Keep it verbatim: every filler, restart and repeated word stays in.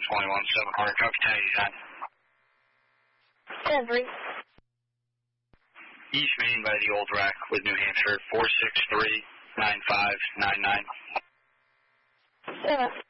twenty-one seven hundred, copy ten eighty-nine. ten three. East Main by the Old Rack with New Hampshire, four six three nine five nine nine. Seven.